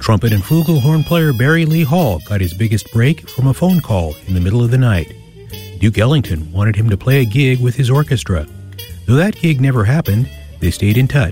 Trumpet and flugelhorn player Barry Lee Hall got his biggest break from a phone call in the middle of the night. Duke Ellington wanted him to play a gig with his orchestra. Though that gig never happened, they stayed in touch.